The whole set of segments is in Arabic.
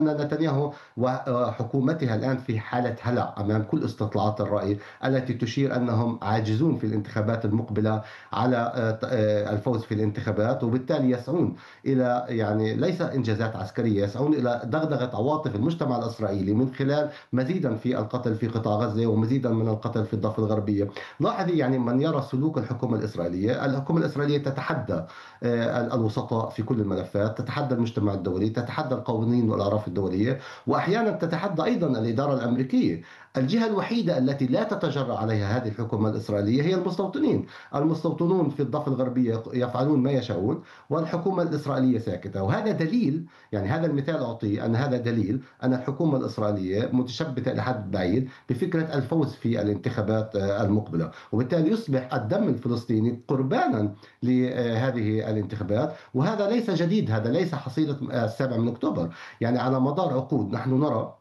أن نتنياهو وحكومتها الآن في حالة هلع أمام كل استطلاعات الرأي التي تشير أنهم عاجزون في الانتخابات المقبلة على الفوز في الانتخابات، وبالتالي يسعون إلى يعني ليس إنجازات عسكرية، يسعون إلى دغدغة عواطف المجتمع الإسرائيلي من خلال مزيدا في القتل في قطاع غزة ومزيدا من القتل في الضفة الغربية. لاحظي يعني من يرى سلوك الحكومة الإسرائيلية تتحدى الوسطاء في كل الملفات، تتحدى المجتمع الدولي، تتحدى القوانين والأعراف الدولية، وأحيانا تتحدى أيضا الإدارة الأمريكية. الجهة الوحيدة التي لا تتجرأ عليها هذه الحكومة الإسرائيلية هي المستوطنين. المستوطنون في الضفة الغربية يفعلون ما يشاءون والحكومة الإسرائيلية ساكتة، وهذا دليل، يعني هذا المثال أعطيه أن هذا دليل أن الحكومة الإسرائيلية متشبثة إلى حد بعيد بفكرة الفوز في الانتخابات المقبلة، وبالتالي يصبح الدم الفلسطيني قربانا لهذه الانتخابات. وهذا ليس جديد، هذا ليس حصيلة 7 من أكتوبر. يعني على مدار عقود نحن نرى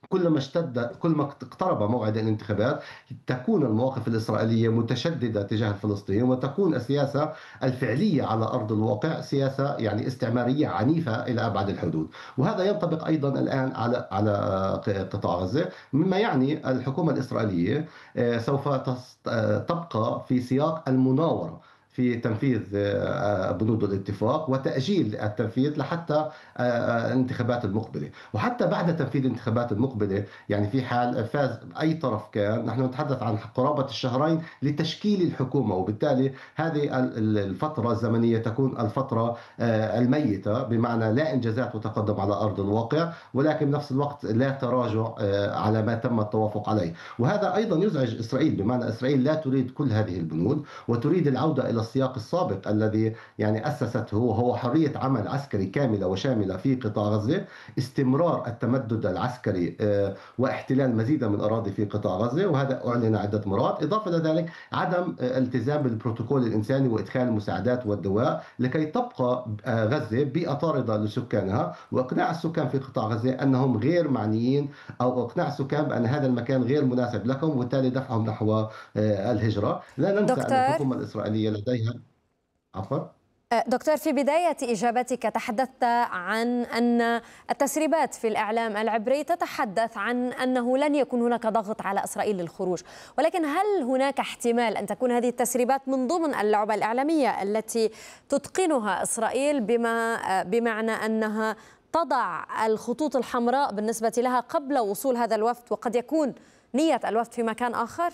كل ما اقترب موعد الانتخابات تكون المواقف الإسرائيلية متشددة تجاه فلسطين، وتكون السياسة الفعلية على أرض الواقع سياسة يعني استعمارية عنيفة إلى أبعد الحدود. وهذا ينطبق أيضا الآن على قطاع غزة، مما يعني الحكومة الإسرائيلية سوف تبقى في سياق المناورة في تنفيذ بنود الاتفاق وتأجيل التنفيذ لحتى الانتخابات المقبلة. وحتى بعد تنفيذ الانتخابات المقبلة، يعني في حال فاز أي طرف كان، نحن نتحدث عن قرابة الشهرين لتشكيل الحكومة، وبالتالي هذه الفترة الزمنية تكون الفترة الميتة، بمعنى لا إنجازات وتقدم على أرض الواقع، ولكن بنفس الوقت لا تراجع على ما تم التوافق عليه. وهذا أيضا يزعج إسرائيل، بمعنى إسرائيل لا تريد كل هذه البنود وتريد العودة إلى السياق السابق الذي يعني أسسته، وهو حرية عمل عسكري كاملة وشاملة في قطاع غزة، استمرار التمدد العسكري واحتلال مزيد من الأراضي في قطاع غزة، وهذا أعلن عدة مرات. إضافة إلى ذلك عدم الالتزام بالبروتوكول الإنساني وإدخال المساعدات والدواء لكي تبقى غزة بيئة طاردة لسكانها، وإقناع السكان في قطاع غزة أنهم غير معنيين، أو إقناع السكان بأن هذا المكان غير مناسب لكم، وبالتالي دفعهم نحو الهجرة. لا ننسى أن دكتور الحكومة الإسرائيلية لديها عفوا. دكتور، في بداية إجابتك تحدثت عن أن التسريبات في الإعلام العبري تتحدث عن أنه لن يكون هناك ضغط على إسرائيل للخروج، ولكن هل هناك احتمال أن تكون هذه التسريبات من ضمن اللعبة الإعلامية التي تتقنها إسرائيل، بمعنى أنها تضع الخطوط الحمراء بالنسبة لها قبل وصول هذا الوفد، وقد يكون نية الوفد في مكان آخر؟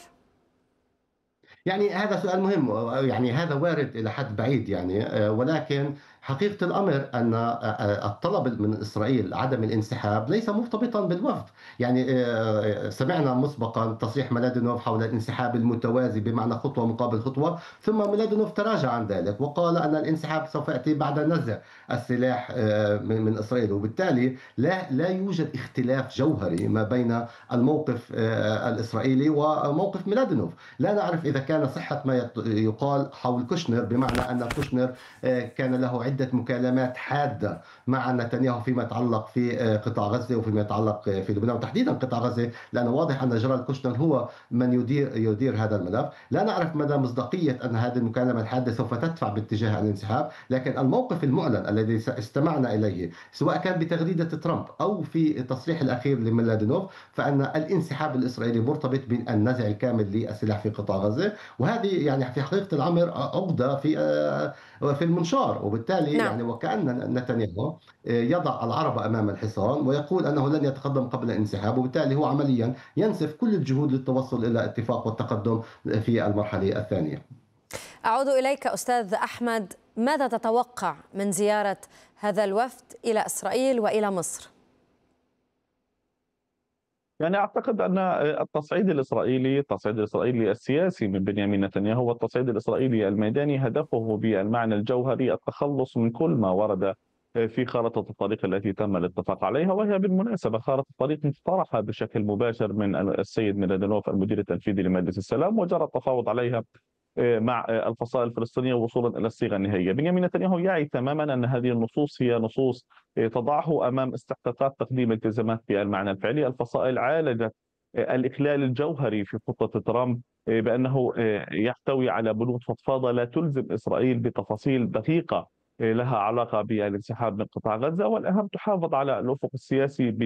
يعني هذا سؤال مهم، يعني هذا وارد إلى حد بعيد، يعني ولكن حقيقة الأمر أن الطلب من إسرائيل عدم الانسحاب ليس مرتبطا بالوفد. يعني سمعنا مسبقا تصريح ميلادينوف حول الانسحاب المتوازي، بمعنى خطوة مقابل خطوة، ثم ميلادينوف تراجع عن ذلك وقال أن الانسحاب سوف يأتي بعد نزع السلاح من إسرائيل. وبالتالي لا يوجد اختلاف جوهري ما بين الموقف الإسرائيلي وموقف ميلادينوف. لا نعرف إذا كان صحة ما يقال حول كوشنر، بمعنى أن كوشنر كان له عدة مكالمات حادة مع نتنياهو فيما يتعلق في قطاع غزة وفيما يتعلق في لبنان، وتحديدا قطاع غزة، لأنه واضح أن جرال كوشنر هو من يدير هذا الملف. لا نعرف مدى مصداقية أن هذه المكالمة الحادة سوف تدفع باتجاه الانسحاب، لكن الموقف المعلن الذي استمعنا إليه سواء كان بتغريدة ترامب أو في التصريح الأخير لميلادينوف، فأن الانسحاب الإسرائيلي مرتبط بالنزع الكامل للسلاح في قطاع غزة. وهذه يعني في حقيقة الأمر عقدة في المنشار، وبالتالي نعم. يعني وكأن نتنياهو يضع العرب أمام الحصان ويقول أنه لن يتقدم قبل الانسحاب، وبالتالي هو عمليا ينسف كل الجهود للتوصل إلى اتفاق والتقدم في المرحلة الثانية. أعود إليك أستاذ أحمد، ماذا تتوقع من زيارة هذا الوفد إلى إسرائيل وإلى مصر؟ يعني أعتقد أن التصعيد الإسرائيلي السياسي من بنيامين نتنياهو والتصعيد الإسرائيلي الميداني هدفه بالمعنى الجوهري التخلص من كل ما ورد في خارطة الطريق التي تم الاتفاق عليها، وهي بالمناسبة خارطة الطريق مقترحة بشكل مباشر من السيد ميلادينوف المدير التنفيذي لمجلس السلام، وجرى التفاوض عليها مع الفصائل الفلسطينية وصولا إلى الصيغة النهائية. بنيامين نتنياهو يعي تماما أن هذه النصوص هي نصوص تضعه أمام استحقاقات تقديم التزامات بالمعنى الفعلي. الفصائل عالجت الإخلال الجوهري في خطة ترامب بأنه يحتوي على بنود فضفاضة لا تلزم إسرائيل بتفاصيل دقيقة لها علاقة بالانسحاب من قطاع غزة، والأهم تحافظ على الأفق السياسي